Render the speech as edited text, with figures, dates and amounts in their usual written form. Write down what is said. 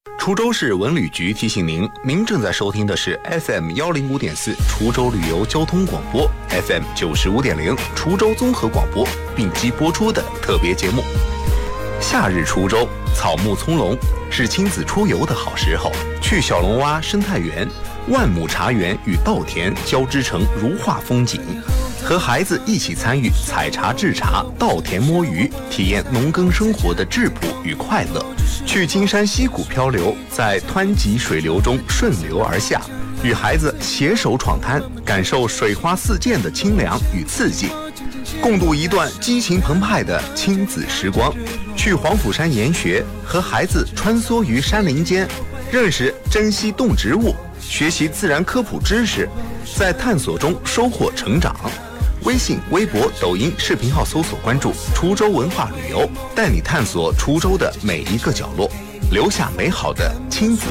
滁州市文旅局提醒您正在收听的是 FM105.4 滁州旅游交通广播 ，FM95.0 滁州综合广播并机播出的特别节目。夏日滁州草木葱茏，是亲子出游的好时候。去小龙洼生态园、万亩茶园与稻田交织成如画风景，和孩子一起参与采茶制茶、稻田摸鱼，体验农耕生活的质朴与快乐。去金山溪谷漂流，在湍急水流中顺流而下，与孩子携手闯滩，感受水花四溅的清凉与刺激，共度一段激情澎湃的亲子时光。去黄甫山研学，和孩子穿梭于山林间，认识珍稀动植物，学习自然科普知识，在探索中收获成长。微信、微博、抖音视频号搜索关注滁州文化旅游，带你探索滁州的每一个角落，留下美好的亲子